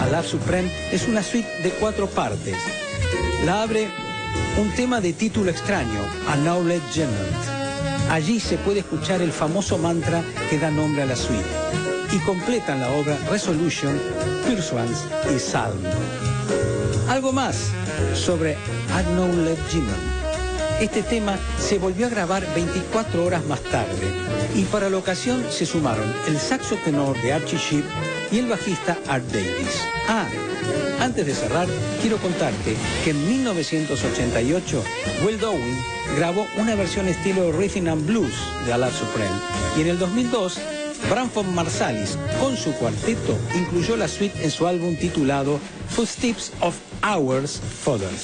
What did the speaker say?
a l'Art Supreme es una suite de 4 partes. La abre un tema de título extraño, A Knowledge Genant. Allí se puede escuchar el famoso mantra que da nombre a la suite. Y completan la obra Resolution, Pursuance y Psalm. Algo más sobre A Knowledge Genant. Este tema se volvió a grabar 24 horas más tarde y para la ocasión se sumaron el saxo tenor de Archie Shepp y el bajista Art Davis. Antes de cerrar, quiero contarte que en 1988 Will Downing grabó una versión estilo Rhythm and Blues de L'Art Supreme y en el 2002 Branford Marsalis con su cuarteto incluyó la suite en su álbum titulado Footsteps of Our Fathers.